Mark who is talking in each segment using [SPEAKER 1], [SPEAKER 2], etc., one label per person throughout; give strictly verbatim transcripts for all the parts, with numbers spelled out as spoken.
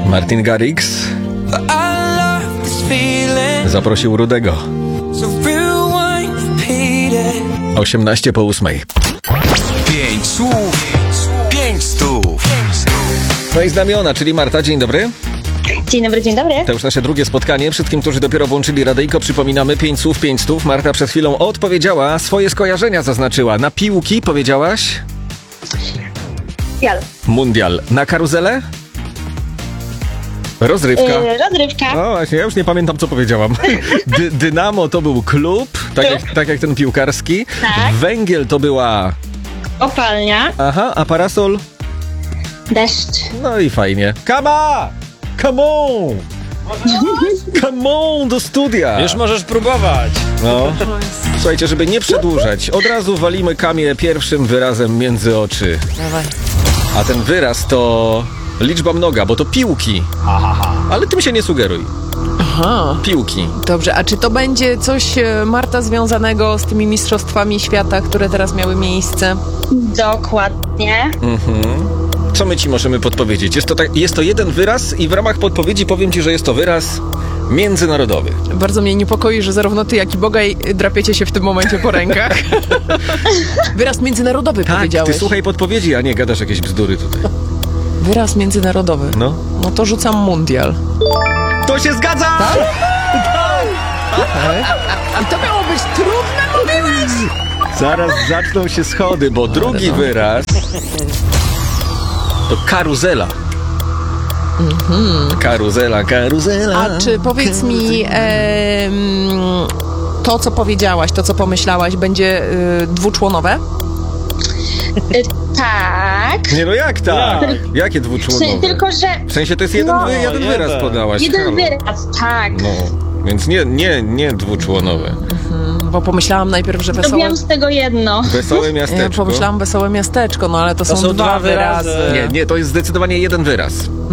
[SPEAKER 1] Martin Garrix zaprosił Rudego. osiemnaście po ósmej.
[SPEAKER 2] Pięć słów, pięć stów.
[SPEAKER 1] No i znamiona, czyli Marta, dzień dobry.
[SPEAKER 3] Dzień dobry, dzień dobry.
[SPEAKER 1] To już nasze drugie spotkanie. Wszystkim, którzy dopiero włączyli radyjko, przypominamy pięć słów, pięć stów. Marta przed chwilą odpowiedziała, swoje skojarzenia zaznaczyła. Na piłki powiedziałaś?
[SPEAKER 3] Mundial.
[SPEAKER 1] Mundial. Na karuzelę? Rozrywka.
[SPEAKER 3] Yy, rozrywka.
[SPEAKER 1] No właśnie, ja już nie pamiętam, co powiedziałam. Dy- Dynamo to był klub, tak jak, tak jak ten piłkarski.
[SPEAKER 3] Tak.
[SPEAKER 1] Węgiel to była...
[SPEAKER 3] Opalnia.
[SPEAKER 1] Aha, a parasol?
[SPEAKER 3] Deszcz.
[SPEAKER 1] No i fajnie. Kama! Come on! Come on do studia!
[SPEAKER 4] Już możesz próbować.
[SPEAKER 1] No. Słuchajcie, żeby nie przedłużać, od razu walimy Kamię pierwszym wyrazem między oczy.
[SPEAKER 4] Dawaj.
[SPEAKER 1] A ten wyraz to liczba mnoga, bo to piłki. Ale tym się nie sugeruj.
[SPEAKER 5] Aha.
[SPEAKER 1] Piłki.
[SPEAKER 5] Dobrze, a czy to będzie coś, e, Marta, związanego z tymi mistrzostwami świata, które teraz miały miejsce?
[SPEAKER 3] Dokładnie.
[SPEAKER 1] Mhm. Co my ci możemy podpowiedzieć? Jest to, tak, jest to jeden wyraz i w ramach podpowiedzi powiem ci, że jest to wyraz międzynarodowy.
[SPEAKER 5] Bardzo mnie niepokoi, że zarówno ty, jak i Bogaj drapiecie się w tym momencie po rękach. Wyraz międzynarodowy
[SPEAKER 1] Tak,
[SPEAKER 5] powiedziałeś.
[SPEAKER 1] ty słuchaj podpowiedzi, a nie gadasz jakieś bzdury tutaj.
[SPEAKER 5] Wyraz międzynarodowy.
[SPEAKER 1] No.
[SPEAKER 5] No to rzucam mundial.
[SPEAKER 1] To się zgadza!
[SPEAKER 5] Tak? I to miało być trudne, mówiłeś?
[SPEAKER 1] Zaraz zaczną się schody, bo drugi wyraz to karuzela. Mhm. Karuzela, karuzela.
[SPEAKER 5] A czy powiedz mi, em, to co powiedziałaś, to co pomyślałaś, będzie y, dwuczłonowe?
[SPEAKER 3] Yy, tak.
[SPEAKER 1] Nie no jak tak?
[SPEAKER 3] Jak?
[SPEAKER 1] Jakie dwuczłonowe?
[SPEAKER 3] Tylko, że
[SPEAKER 1] W sensie to jest jeden,
[SPEAKER 3] No,
[SPEAKER 1] wy, jeden
[SPEAKER 4] jeden.
[SPEAKER 1] wyraz podałaś.
[SPEAKER 3] jeden
[SPEAKER 1] halo.
[SPEAKER 3] wyraz, tak.
[SPEAKER 1] No, więc nie, nie, nie dwuczłonowe.
[SPEAKER 5] Bo pomyślałam najpierw, że wesołe...
[SPEAKER 3] Zrobiłam z tego jedno.
[SPEAKER 1] Wesołe
[SPEAKER 5] Ja
[SPEAKER 1] miasteczko.
[SPEAKER 5] pomyślałam wesołe miasteczko, no ale to,
[SPEAKER 4] To
[SPEAKER 5] są,
[SPEAKER 4] są
[SPEAKER 5] dwa
[SPEAKER 4] dwa
[SPEAKER 5] wyrazy.
[SPEAKER 4] wyrazy.
[SPEAKER 1] Nie, nie, to jest zdecydowanie jeden wyraz.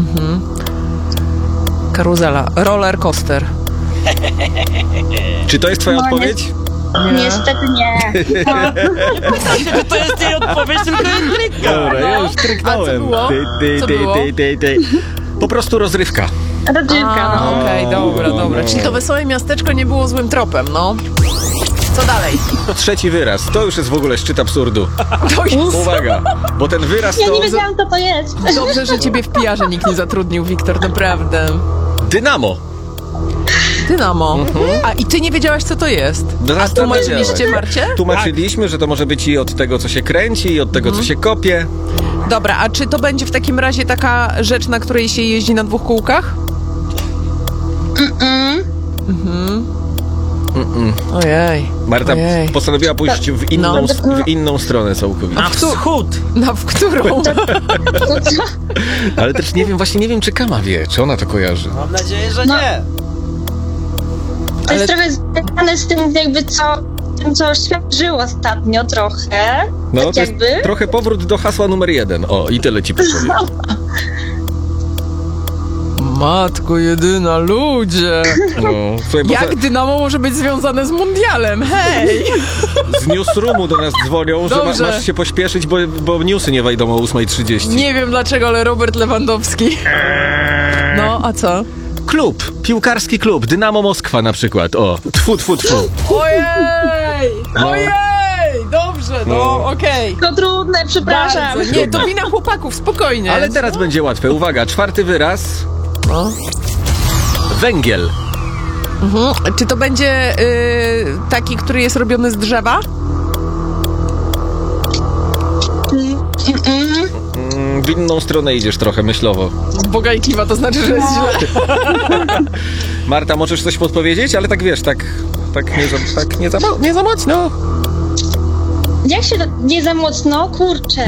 [SPEAKER 5] Karuzela, roller coaster.
[SPEAKER 1] Czy to jest twoja
[SPEAKER 3] No, nie-
[SPEAKER 1] odpowiedź?
[SPEAKER 3] Niestety nie. No.
[SPEAKER 4] To jest jej odpowiedź, tylko jest trika.
[SPEAKER 1] Dobra, ja już tryknąłem.
[SPEAKER 5] A co było?
[SPEAKER 1] Ty, ty,
[SPEAKER 5] Co
[SPEAKER 1] ty,
[SPEAKER 5] było?
[SPEAKER 1] ty, ty, ty. Po prostu rozrywka.
[SPEAKER 3] Rozrywka,
[SPEAKER 5] A,
[SPEAKER 3] no.
[SPEAKER 5] okej, dobra,
[SPEAKER 1] No.
[SPEAKER 5] dobra. Czyli to wesołe miasteczko nie było złym tropem, no. Co dalej?
[SPEAKER 1] To trzeci wyraz. To już jest w ogóle szczyt absurdu.
[SPEAKER 5] To jest...
[SPEAKER 1] Uwaga, bo ten wyraz
[SPEAKER 3] Ja
[SPEAKER 1] to
[SPEAKER 3] nie wiedziałam, co to jest.
[SPEAKER 5] Dobrze, że ciebie w pijarze nikt nie zatrudnił, Wiktor, naprawdę.
[SPEAKER 1] Dynamo.
[SPEAKER 5] Dynamo. A i ty nie wiedziałaś, co to jest?
[SPEAKER 1] Zaraz
[SPEAKER 5] A
[SPEAKER 1] to
[SPEAKER 5] tłumaczyliście
[SPEAKER 1] wiedziałem.
[SPEAKER 5] Marcie?
[SPEAKER 1] Tłumaczyliśmy, że to może być i od tego, co się kręci, i od tego, co się kopie.
[SPEAKER 5] Dobra, a czy to będzie w takim razie taka rzecz, na której się jeździ na dwóch kółkach?
[SPEAKER 3] Mm.
[SPEAKER 5] Ojej.
[SPEAKER 1] Marta
[SPEAKER 5] Ojej.
[SPEAKER 1] postanowiła pójść w inną,
[SPEAKER 5] No.
[SPEAKER 1] w inną stronę całkowicie.
[SPEAKER 4] Na wschód.
[SPEAKER 5] Na w którą?
[SPEAKER 3] To co?
[SPEAKER 1] Ale też nie wiem, właśnie nie wiem, czy Kama wie, czy ona to kojarzy.
[SPEAKER 4] Mam nadzieję, że
[SPEAKER 3] No.
[SPEAKER 4] nie.
[SPEAKER 3] To
[SPEAKER 5] Ale-
[SPEAKER 3] jest trochę związane z tym, jakby co, tym, co świat żył ostatnio trochę.
[SPEAKER 1] No,
[SPEAKER 3] tak
[SPEAKER 1] to jest
[SPEAKER 3] jakby.
[SPEAKER 1] trochę powrót do hasła numer jeden. O, i tyle ci powiem.
[SPEAKER 5] Matko jedyna, ludzie!
[SPEAKER 1] No, słuchaj, bo
[SPEAKER 5] Jak Dynamo może być związane z mundialem? Hej!
[SPEAKER 1] z newsroomu do nas dzwonią, że ma,
[SPEAKER 5] Dobrze.
[SPEAKER 1] masz się pośpieszyć, bo, bo newsy nie wejdą o ósma trzydzieści.
[SPEAKER 5] Nie wiem dlaczego, ale Robert Lewandowski. No, a co?
[SPEAKER 1] Klub, piłkarski klub, Dynamo Moskwa na przykład. O, tfu, tfu, tfu.
[SPEAKER 5] Ojej!
[SPEAKER 1] No.
[SPEAKER 5] Ojej! Dobrze, no,
[SPEAKER 1] No.
[SPEAKER 5] okej.
[SPEAKER 3] To trudne, przepraszam.
[SPEAKER 5] Bardzo. Nie, to wina chłopaków, spokojnie.
[SPEAKER 1] Ale teraz będzie łatwe. Uwaga, czwarty wyraz.
[SPEAKER 5] No.
[SPEAKER 1] Węgiel.
[SPEAKER 5] Mhm. Czy to będzie y, taki, który jest robiony z drzewa?
[SPEAKER 3] Mm, mm.
[SPEAKER 1] Mm, w inną stronę idziesz trochę myślowo.
[SPEAKER 5] Boga i kiwa, to znaczy, że jest źle.
[SPEAKER 1] Marta, możesz coś podpowiedzieć? Ale tak wiesz, tak, tak, nie, za, tak nie, za, mo- nie za mocno.
[SPEAKER 3] Jak się to nie za mocno? Kurczę.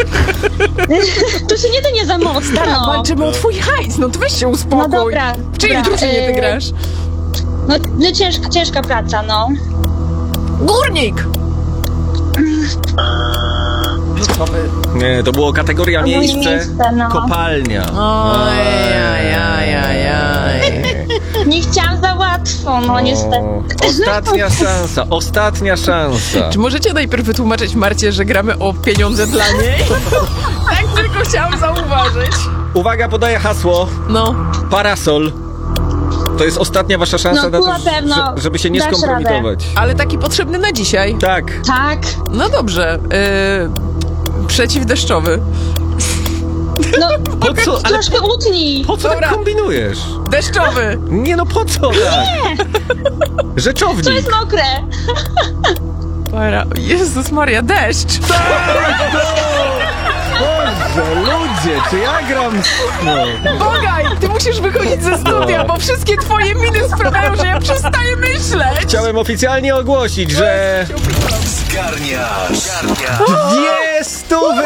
[SPEAKER 3] To się nie da nie za mocno. No,
[SPEAKER 5] Walczymy o twój hajs, no to weź się uspokój.
[SPEAKER 3] no dobra.
[SPEAKER 5] W czyjej
[SPEAKER 3] dobra,
[SPEAKER 5] drużynie ty
[SPEAKER 3] e,
[SPEAKER 5] grasz?
[SPEAKER 3] No, no ciężka, ciężka praca, no.
[SPEAKER 5] Górnik!
[SPEAKER 1] Nie, to było kategoria
[SPEAKER 3] No,
[SPEAKER 1] miejsce,
[SPEAKER 3] miejsce, no.
[SPEAKER 1] kopalnia.
[SPEAKER 5] Ojej,
[SPEAKER 1] Ej.
[SPEAKER 5] ojej.
[SPEAKER 3] Nie chciałam za łatwo. łatwo, no niestety.
[SPEAKER 1] O, ostatnia szansa, ostatnia szansa.
[SPEAKER 5] Czy możecie najpierw wytłumaczyć Marcie, że gramy o pieniądze dla niej? Tak tylko chciałam zauważyć.
[SPEAKER 1] Uwaga, podaję hasło.
[SPEAKER 5] No.
[SPEAKER 1] Parasol. To jest ostatnia wasza szansa
[SPEAKER 3] No,
[SPEAKER 1] na to,
[SPEAKER 3] na pewno.
[SPEAKER 1] że- żeby się nie
[SPEAKER 3] Dasz
[SPEAKER 1] skompromitować.
[SPEAKER 5] Ale taki potrzebny na dzisiaj.
[SPEAKER 1] Tak.
[SPEAKER 3] Tak.
[SPEAKER 5] No dobrze. Yy, przeciwdeszczowy.
[SPEAKER 3] No,
[SPEAKER 1] Po co? Ale
[SPEAKER 3] troszkę utnij.
[SPEAKER 1] po co
[SPEAKER 5] Dobra.
[SPEAKER 1] tak kombinujesz?
[SPEAKER 5] Deszczowy.
[SPEAKER 1] Nie no, po co tak?
[SPEAKER 3] To
[SPEAKER 1] Rzeczownik.
[SPEAKER 3] jest mokre.
[SPEAKER 5] Para. Jezus Maria, deszcz.
[SPEAKER 1] Boże, ludzie, czy ja gram... No.
[SPEAKER 5] Bogaj, ty musisz wychodzić ze studia, bo wszystkie twoje miny sprawiają, że ja przestaję myśleć.
[SPEAKER 1] Chciałem oficjalnie ogłosić, że...
[SPEAKER 2] Zgarniasz. Zgarniasz.
[SPEAKER 1] Dwie stówy!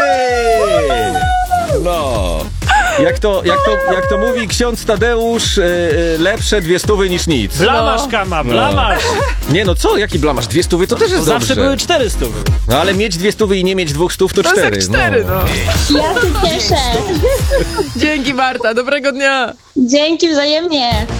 [SPEAKER 1] No. Jak to, jak to, jak to mówi ksiądz Tadeusz, yy, yy, lepsze dwie stówy niż nic.
[SPEAKER 4] Blamasz, Kama, blamasz.
[SPEAKER 1] Nie no co, jaki blamasz? Dwie stówy to też jest
[SPEAKER 4] Zawsze
[SPEAKER 1] dobrze.
[SPEAKER 4] były cztery stówy.
[SPEAKER 1] No ale mieć dwie stówy i nie mieć dwóch stów to,
[SPEAKER 5] To jest
[SPEAKER 1] cztery.
[SPEAKER 5] jak cztery, no.
[SPEAKER 3] Ja się cieszę.
[SPEAKER 5] Dzięki Marta, dobrego dnia.
[SPEAKER 3] Dzięki wzajemnie.